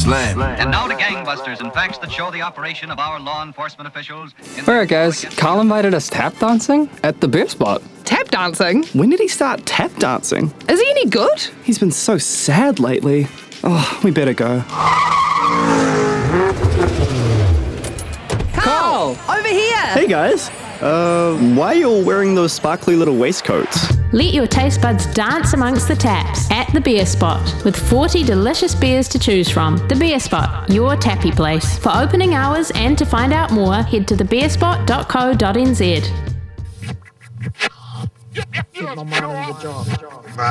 Slam. And now to gangbusters and facts that show the operation of our law enforcement officials. Alright guys, Carl invited us tap dancing at the beer spot. Tap dancing? When did he start tap dancing? Is he any good? He's been so sad lately. Oh, we better go. Carl! Over here! Hey guys. Why are you all wearing those sparkly little waistcoats? Let your taste buds dance amongst the taps at the Beer Spot with 40 delicious beers to choose from. The Beer Spot, your tappy place. For opening hours and to find out more, head to thebeerspot.co.nz. Give my mind the job.